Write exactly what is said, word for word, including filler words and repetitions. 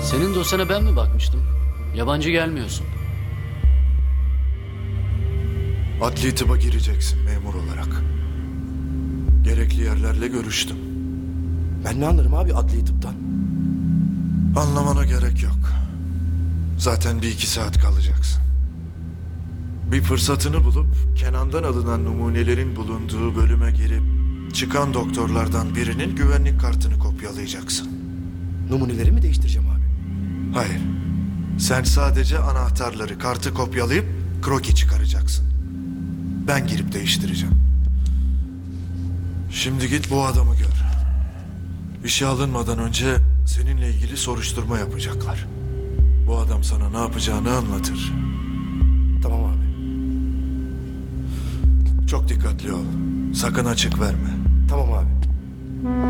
Senin dosyana ben mi bakmıştım? Yabancı gelmiyorsun. Adli tıba gireceksin memur olarak. Gerekli yerlerle görüştüm. Ben ne anlarım abi adli tıptan? Anlamana gerek yok. Zaten bir iki saat kalacaksın. Bir fırsatını bulup Kenan'dan alınan numunelerin bulunduğu bölüme girip çıkan doktorlardan birinin güvenlik kartını kopyalayacaksın. Numuneleri mi değiştireceğim abi? Hayır. Sen sadece anahtarları, kartı kopyalayıp kroki çıkaracaksın. Ben girip değiştireceğim. Şimdi git bu adamı gör. İşe alınmadan önce seninle ilgili soruşturma yapacaklar. Bu adam sana ne yapacağını anlatır. Tamam abi. Çok dikkatli ol. Sakın açık verme. Tamam abi.